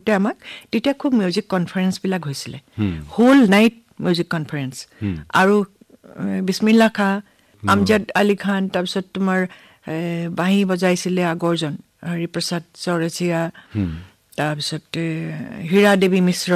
থাকোঁতে আমাক তেতিয়া খুব মিউজিক কনফাৰেন্সবিলাক হৈছিলে হোল নাইট মিউজিক কনফাৰেন্স আৰু বিছমিল্লা খাঁ আমজাদ আলী খান তাৰপিছত তোমাৰ বাঁহী বজাইছিলে আগৰজন হৰিপ্ৰসাদ চৰচিয়া তাৰপিছত হীৰা দেৱী মিশ্ৰ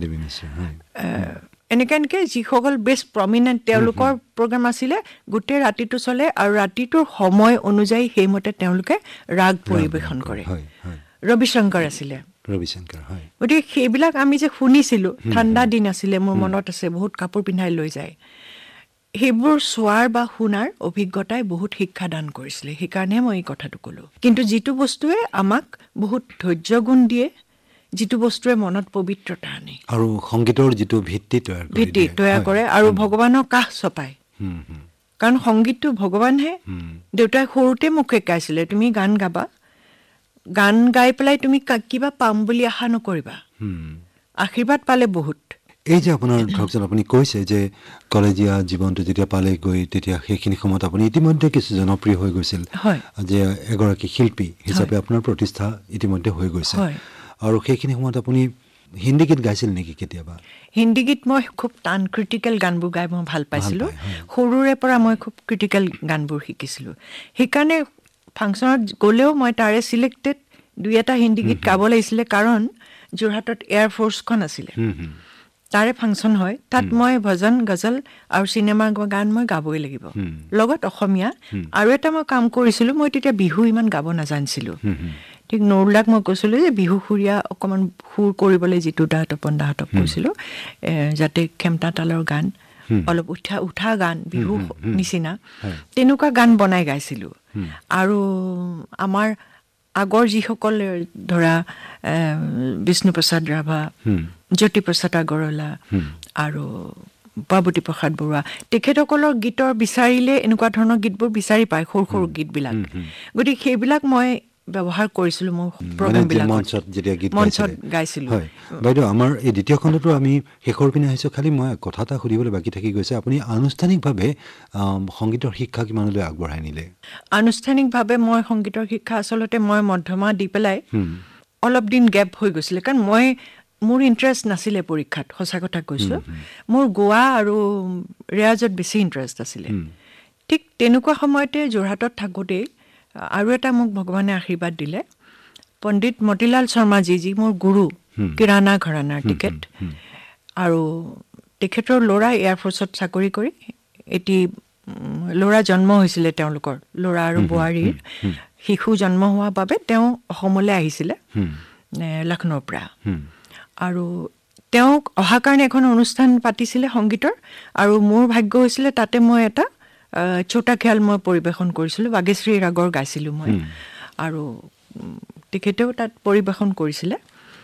এনেকৈ যিসকল বেষ্ট প্ৰমিনেণ্ট তেওঁলোকৰ প্ৰগ্ৰাম আছিলে গোটেই ৰাতিটো চলে আৰু ৰাতিটোৰ সময় অনুযায়ী সেইমতে তেওঁলোকে ৰাগ পৰিৱেশন কৰে ৰবিশংকৰ আছিলে গতিকে সেইবিলাক আমি যে শুনিছিলোঁ ঠাণ্ডা দিন আছিলে মোৰ মনত আছে বহুত কাপোৰ পিন্ধাই লৈ যায় সেইবোৰ চোৱাৰ বা শুনাৰ অভিজ্ঞতাই বহুত শিক্ষাদান কৰিছিলে সেইকাৰণে মই এই কথাটো ক'লোঁ কিন্তু যিটো বস্তুৱে আমাক বহুত ধৈৰ্য গুণ দিয়ে যিটো বস্তুৱে মনত পবিত্ৰতা আনে আৰু সংগীতৰ যিটো ভিত্তি তৈয়াৰ কৰে আৰু ভগৱানৰ কাষ চপায় কাৰণ সংগীতটো ভগৱানহে দেউতাই সৰুতে মোক শিকাইছিলে তুমি গান গাবা গান গাই পেলাই তুমি কিবা পাম বুলি আশা নকৰিবা আশীৰ্বাদ পালে বহুত এই যে আপোনাৰ ধৰকচোন আপুনি কৈছে যে কলেজীয়া জীৱনটো যেতিয়া পালেগৈ তেতিয়া সেইখিনি সময়ত আপুনি ইতিমধ্যে কিছু জনপ্ৰিয় হৈ গৈছিল যে এগৰাকী শিল্পী হিচাপে আপোনাৰ প্ৰতিষ্ঠা ইতিমধ্যে হৈ গৈছে আৰু সেইখিনি সময়ত আপুনি হিন্দী গীত গাইছিল নেকি কেতিয়াবা হিন্দী গীত মই খুব টান ক্ৰিটিকেল গানবোৰ গাই মই ভাল পাইছিলোঁ সৰুৰে পৰা মই খুব ক্ৰিটিকেল গানবোৰ শিকিছিলোঁ সেইকাৰণে ফাংচনত গ'লেও মই তাৰে চিলেক্টেড দুই এটা হিন্দী গীত গাব লাগিছিলে কাৰণ যোৰহাটত এয়াৰফ'ৰ্চখন আছিলে তাৰে ফাংচন হয় তাত মই ভজন গজল আৰু চিনেমাৰ গান মই গাবই লাগিব লগত অসমীয়া আৰু এটা মই কাম কৰিছিলোঁ মই তেতিয়া বিহু ইমান গাব নাজানিছিলোঁ ঠিক নৰুলাক মই কৈছিলোঁ যে বিহু সুৰীয়া অকণমান সুৰ কৰিবলৈ যিটো তপন দাহঁতক কৈছিলোঁ যাতে খেমটা তালৰ গান অলপ উঠা গান বিহু নিচিনা তেনেকুৱা গান বনাই গাইছিলোঁ আৰু আমাৰ আগৰ যিসকল ধৰা বিষ্ণুপ্ৰসাদ ৰাভা জ্যোতিপ্ৰসাদ আগৰৱালা আৰু পাৰ্বতী প্ৰসাদ বৰুৱা তেখেতসকলৰ গীতৰ বিচাৰিলে এনেকুৱা ধৰণৰ গীতবোৰ বিচাৰি পায় সৰু সৰু গীতবিলাক গতিকে সেইবিলাক মই ব্যৱহাৰ কৰিছিলোঁ মোৰ মঞ্চত গাইছিলোঁ বাইদেউ আমাৰ এই দ্বিতীয় খণ্ডটো আমি শেষৰ পিনে আহিছোঁ খালি মই কথা এটা সুধিবলৈ বাকী থাকি গৈছে আপুনি আনুষ্ঠানিকভাৱে সংগীতৰ শিক্ষা কিমানলৈ আগবঢ়াই নিলে আনুষ্ঠানিকভাৱে মই সংগীতৰ শিক্ষা আচলতে মই মধ্যমা দি পেলাই অলপ দিন গেপ হৈ গৈছিলে কাৰণ মোৰ ইণ্টাৰেষ্ট নাছিলে পৰীক্ষাত সঁচা কথা কৈছোঁ মোৰ গোৱা আৰু ৰেৱাজত বেছি ইণ্টাৰেষ্ট আছিলে ঠিক তেনেকুৱা সময়তে যোৰহাটত থাকোঁতেই আৰু এটা মোক ভগৱানে আশীৰ্বাদ দিলে পণ্ডিত মতিলাল শৰ্মাজী যি মোৰ গুৰু কিৰাণা ঘৰানাৰ টিকেট আৰু তেখেতৰ ল'ৰা এয়াৰফ'ৰ্চত চাকৰি কৰি এটি ল'ৰা জন্ম হৈছিলে তেওঁলোকৰ ল'ৰা আৰু বোৱাৰীৰ শিশু জন্ম হোৱাৰ বাবে তেওঁ অসমলৈ আহিছিলে লক্ষ্ণৌৰ পৰা আৰু তেওঁক অহাৰ কাৰণে এখন অনুষ্ঠান পাতিছিলে সংগীতৰ আৰু মোৰ ভাগ্য হৈছিলে তাতে মই এটা ছোটা খেয়াল মই পৰিৱেশন কৰিছিলোঁ বাগেশ্ৰী ৰাগৰ গাইছিলোঁ মই আৰু তেখেতেও তাত পৰিৱেশন কৰিছিলে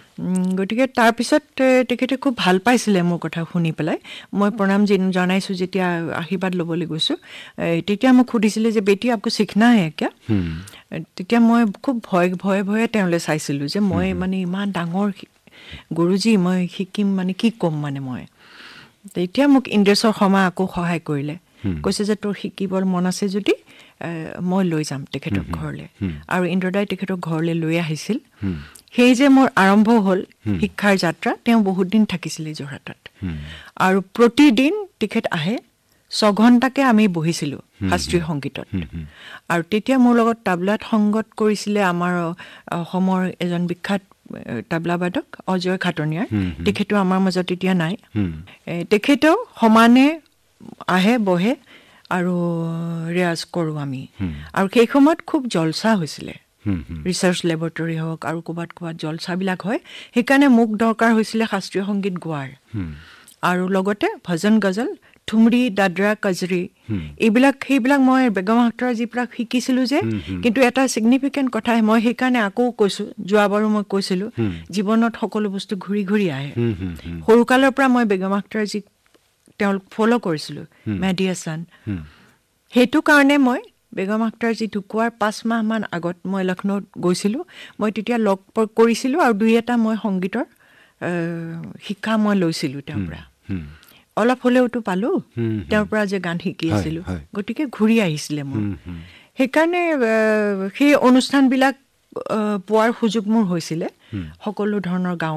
গতিকে তাৰপিছত তেখেতে খুব ভাল পাইছিলে মোৰ কথা শুনি পেলাই মই প্ৰণাম জনাইছোঁ যেতিয়া আশীৰ্বাদ ল'বলৈ গৈছোঁ তেতিয়া মোক সুধিছিলে যে বেটি আপকো শিখনা হে কিয়া তেতিয়া মই খুব ভয়ে তেওঁলৈ চাইছিলোঁ যে মই মানে ইমান ডাঙৰ গুৰুজী মই শিকিম মানে কি ক'ম মানে মই তেতিয়া মোক ইন্দ্ৰেশ্বৰ শৰ্মা আকৌ সহায় কৰিলে কৈছে যে তোৰ শিকিবৰ মন আছে যদি মই লৈ যাম তেখেতক ঘৰলৈ আৰু ইন্দ্ৰদাই তেখেতক ঘৰলৈ লৈ আহিছিল সেই যে মোৰ আৰম্ভ হ'ল শিক্ষাৰ যাত্ৰা তেওঁ বহুত দিন থাকিছিলে যোৰহাটত আৰু প্ৰতিদিন তেখেত আহে 6 ঘণ্টাকে আমি বহিছিলোঁ শাস্ত্ৰীয় সংগীতত আৰু তেতিয়া মোৰ লগত তাবলাত সংগত কৰিছিলে আমাৰ অসমৰ এজন বিখ্যাত তাবলাবাদক অজয় খাটনিয়াৰ তেখেতো আমাৰ মাজত এতিয়া নাই তেখেতেও সমানে আহে বহে আৰু ৰেয়াজ কৰোঁ আমি আৰু সেই সময়ত খুব জলচা হৈছিলে ৰিচাৰ্চ লেবৰেটৰী হওক আৰু ক'ৰবাত জলচাবিলাক হয় সেইকাৰণে মোক দৰকাৰ হৈছিলে শাস্ত্ৰীয় সংগীত গোৱাৰ আৰু লগতে ভজন গজল ঠুমৰি দাদৰা কজৰি সেইবিলাক মই বেগম আখতাৰৰ যিবিলাক শিকিছিলোঁ যে কিন্তু এটা ছিগনিফিকেণ্ট কথা মই সেইকাৰণে আকৌ কৈছোঁ যোৱাবাৰো মই কৈছিলোঁ জীৱনত সকলো বস্তু ঘূৰি ঘূৰি আহে সৰুকালৰ পৰা মই বেগম আখতাৰ যি তেওঁলোক ফ'ল' কৰিছিলোঁ মেহদি হাছান সেইটো কাৰণে মই বেগম আখতাৰ যি ঢুকুৱাৰ 5 মাহমান আগত মই লক্ষ্ণৌত গৈছিলোঁ মই তেতিয়া লগ কৰিছিলোঁ আৰু দুই এটা মই সংগীতৰ শিক্ষা মই লৈছিলোঁ তেওঁৰ পৰা অলপ হ'লেওতো পালোঁ তেওঁৰ পৰা যে গান শিকি আছিলোঁ গতিকে ঘূৰি আহিছিলে মোৰ সেইকাৰণে সেই অনুষ্ঠানবিলাক পোৱাৰ সুযোগ মোৰ হৈছিলে সকলো ধৰণৰ গাঁও